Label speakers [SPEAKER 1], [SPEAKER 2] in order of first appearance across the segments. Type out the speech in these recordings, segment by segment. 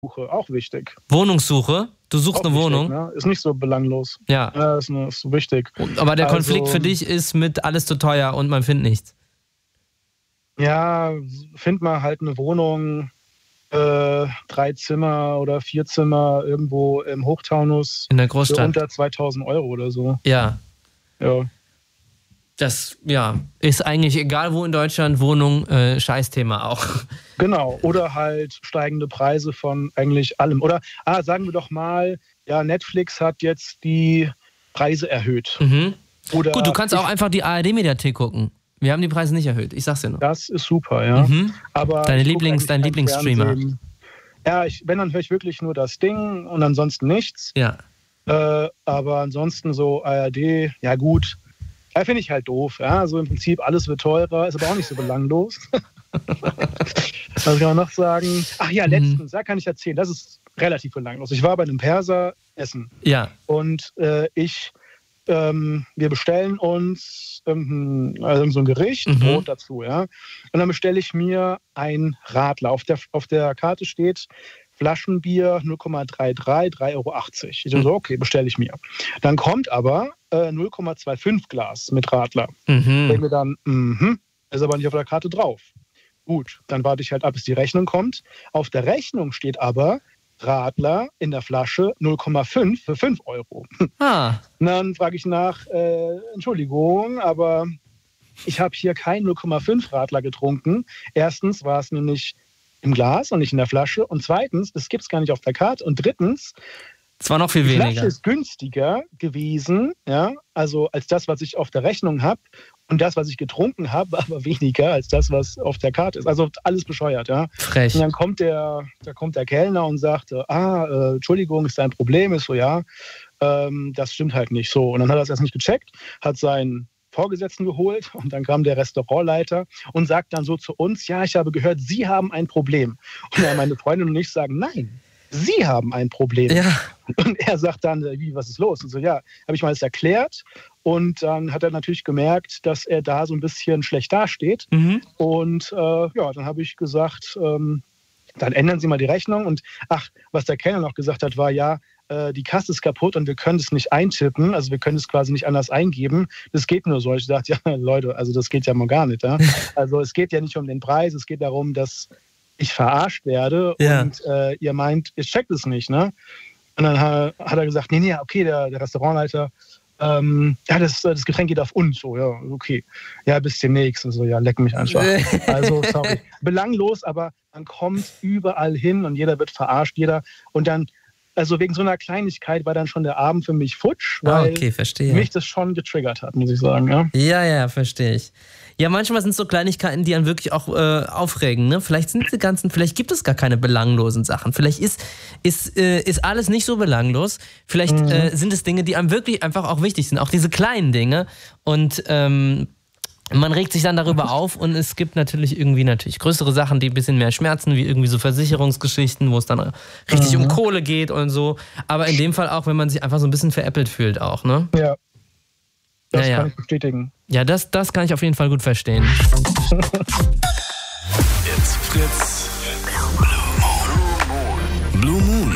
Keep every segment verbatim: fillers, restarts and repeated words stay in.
[SPEAKER 1] Wohnungssuche, auch wichtig.
[SPEAKER 2] Wohnungssuche? Du suchst
[SPEAKER 1] Auch
[SPEAKER 2] eine
[SPEAKER 1] wichtig,
[SPEAKER 2] Wohnung?
[SPEAKER 1] Ne? Ist nicht so belanglos.
[SPEAKER 2] Ja.
[SPEAKER 1] Ja, ist, ist so wichtig.
[SPEAKER 2] Aber der Konflikt
[SPEAKER 1] also,
[SPEAKER 2] für dich ist mit alles zu teuer und man findet nichts.
[SPEAKER 1] Ja, find mal halt eine Wohnung, äh, drei Zimmer oder vier Zimmer irgendwo im Hochtaunus.
[SPEAKER 2] In der Großstadt.
[SPEAKER 1] Für unter zweitausend Euro oder so.
[SPEAKER 2] Ja.
[SPEAKER 1] Ja.
[SPEAKER 2] Das, ja, ist eigentlich egal wo in Deutschland, Wohnung, äh, Scheißthema auch.
[SPEAKER 1] Genau, oder halt steigende Preise von eigentlich allem. Oder, ah, sagen wir doch mal, ja, Netflix hat jetzt die Preise erhöht.
[SPEAKER 2] Mhm.
[SPEAKER 1] Oder
[SPEAKER 2] Gut, du kannst
[SPEAKER 1] ich,
[SPEAKER 2] auch einfach die A R D-Mediathek gucken. Wir haben die Preise nicht erhöht, ich sag's dir nur.
[SPEAKER 1] Das ist super, ja.
[SPEAKER 2] Mhm.
[SPEAKER 1] Aber
[SPEAKER 2] Deine
[SPEAKER 1] ich guck
[SPEAKER 2] Lieblings,
[SPEAKER 1] eigentlich
[SPEAKER 2] dein
[SPEAKER 1] kein
[SPEAKER 2] Lieblingsstreamer.
[SPEAKER 1] Fernsehen. Ja, ich, wenn, dann höre ich wirklich nur das Ding und ansonsten nichts.
[SPEAKER 2] Ja.
[SPEAKER 1] Äh, aber ansonsten so A R D, ja gut, ja, finde ich halt doof. Ja? Also im Prinzip alles wird teurer, ist aber auch nicht so belanglos. Was kann man noch sagen? Ach ja, letztens, mhm. da kann ich erzählen, das ist relativ belanglos. Ich war bei einem Perser essen.
[SPEAKER 2] Ja.
[SPEAKER 1] Und äh, ich, ähm, wir bestellen uns ähm, also so ein Gericht,
[SPEAKER 2] mhm.
[SPEAKER 1] Brot dazu, ja. Und dann bestelle ich mir ein Radler. Auf der, auf der Karte steht Flaschenbier null Komma dreiunddreißig, drei Euro achtzig. Ich so, okay, bestelle ich mir. Dann kommt aber äh, null Komma fünfundzwanzig Glas mit Radler.
[SPEAKER 2] Mhm.
[SPEAKER 1] Denke mir dann, mhm, ist aber nicht auf der Karte drauf. Gut, dann warte ich halt ab, bis die Rechnung kommt. Auf der Rechnung steht aber Radler in der Flasche null Komma fünf für fünf Euro.
[SPEAKER 2] Ah.
[SPEAKER 1] Und dann frage ich nach, äh, Entschuldigung, aber ich habe hier kein null Komma fünf Radler getrunken. Erstens war es nämlich im Glas und nicht in der Flasche. Und zweitens, das gibt es gar nicht auf der Karte. Und drittens,
[SPEAKER 2] es war noch viel
[SPEAKER 1] die
[SPEAKER 2] weniger.
[SPEAKER 1] Flasche ist günstiger gewesen, ja, also als das, was ich auf der Rechnung habe. Und das, was ich getrunken habe, war aber weniger als das, was auf der Karte ist. Also alles bescheuert, ja.
[SPEAKER 2] Frech.
[SPEAKER 1] Und dann kommt der, da kommt der Kellner und sagt, ah, äh, Entschuldigung, ist dein Problem? Ist so, ja, ähm, das stimmt halt nicht so. Und dann hat er es erst nicht gecheckt, hat seinen Vorgesetzten geholt und dann kam der Restaurantleiter und sagt dann so zu uns, ja, ich habe gehört, Sie haben ein Problem. Und dann meine Freundin und ich sagen, nein, Sie haben ein Problem.
[SPEAKER 2] Ja.
[SPEAKER 1] Und er sagt dann, wie, was ist los? Und so, ja, habe ich mal alles erklärt. Und dann hat er natürlich gemerkt, dass er da so ein bisschen schlecht dasteht.
[SPEAKER 2] Mhm.
[SPEAKER 1] Und äh, ja, dann habe ich gesagt, ähm, dann ändern Sie mal die Rechnung. Und ach, was der Kellner noch gesagt hat, war, ja, äh, die Kasse ist kaputt und wir können es nicht eintippen. Also wir können es quasi nicht anders eingeben. Das geht nur so. Ich dachte, ja, Leute, also das geht ja mal gar nicht. Ja? Also es geht ja nicht um den Preis, es geht darum, dass ich verarscht werde
[SPEAKER 2] ja.
[SPEAKER 1] und äh, ihr meint, ihr checkt es nicht, ne? Und dann hat, hat er gesagt, nee, nee, okay, der, der Restaurantleiter, ähm, ja, das, das Getränk geht auf uns, so, ja, okay. Ja, bis demnächst, und so, ja, leck mich einfach. Also, sorry. Belanglos, aber man kommt überall hin und jeder wird verarscht, jeder, und dann, also wegen so einer Kleinigkeit war dann schon der Abend für mich futsch, weil
[SPEAKER 2] ah, okay, verstehe.
[SPEAKER 1] mich das schon getriggert hat, muss ich sagen, ja.
[SPEAKER 2] Ja, ja, verstehe ich. Ja, manchmal sind es so Kleinigkeiten, die einen wirklich auch äh, aufregen. Ne? Vielleicht sind die ganzen, vielleicht gibt es gar keine belanglosen Sachen. Vielleicht ist, ist, äh, ist alles nicht so belanglos. Vielleicht mhm. äh, sind es Dinge, die einem wirklich einfach auch wichtig sind. Auch diese kleinen Dinge. Und ähm, man regt sich dann darüber auf und es gibt natürlich irgendwie natürlich größere Sachen, die ein bisschen mehr schmerzen, wie irgendwie so Versicherungsgeschichten, wo es dann richtig mhm. um Kohle geht und so. Aber in dem Fall auch, wenn man sich einfach so ein bisschen veräppelt fühlt auch, ne?
[SPEAKER 1] Ja. Das
[SPEAKER 2] ja,
[SPEAKER 1] kann
[SPEAKER 2] ja.
[SPEAKER 1] ich bestätigen.
[SPEAKER 2] Ja, das, das kann ich auf jeden Fall gut verstehen.
[SPEAKER 3] It's Fritz. Blue Moon.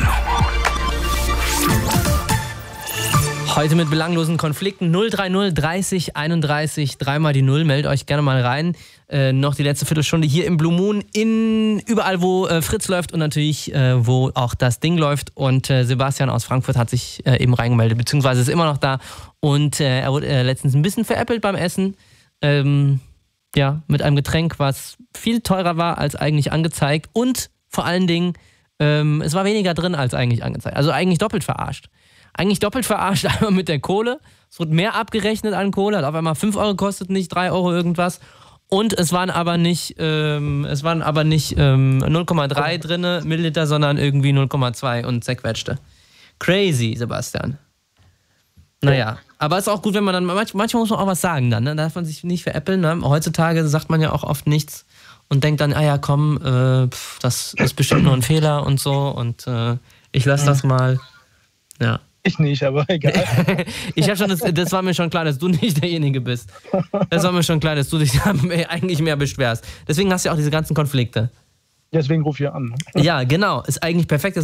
[SPEAKER 2] Heute mit belanglosen Konflikten. null drei null dreißig einunddreißig, dreimal die Null. Meldet euch gerne mal rein. Äh, noch die letzte Viertelstunde hier im Blue Moon. In, überall, wo äh, Fritz läuft und natürlich, äh, wo auch das Ding läuft. Und äh, Sebastian aus Frankfurt hat sich äh, eben reingemeldet, beziehungsweise ist immer noch da. Und äh, er wurde äh, letztens ein bisschen veräppelt beim Essen. Ähm, ja, mit einem Getränk, was viel teurer war als eigentlich angezeigt. Und vor allen Dingen, ähm, es war weniger drin als eigentlich angezeigt. Also eigentlich doppelt verarscht. Eigentlich doppelt verarscht, einmal mit der Kohle. Es wurde mehr abgerechnet an Kohle, hat auf einmal fünf Euro gekostet, nicht drei Euro irgendwas. Und es waren aber nicht, ähm, es waren aber nicht ähm, null Komma drei drinne Milliliter, sondern irgendwie null Komma zwei und zerquetschte. Crazy, Sebastian. Naja, aber es ist auch gut, wenn man dann, manchmal muss man auch was sagen dann, ne? Da darf man sich nicht veräppeln. Ne? Heutzutage sagt man ja auch oft nichts und denkt dann, ah ja, komm, äh, pf, das ist bestimmt nur ein Fehler und so und äh, ich lasse das mal. Ja.
[SPEAKER 1] Ich nicht, aber egal.
[SPEAKER 2] ich habe schon, das, das war mir schon klar, dass du nicht derjenige bist. Das war mir schon klar, dass du dich eigentlich mehr beschwerst. Deswegen hast du ja auch diese ganzen Konflikte.
[SPEAKER 1] Deswegen ruf ich an.
[SPEAKER 2] Ja, genau. Ist eigentlich perfekt.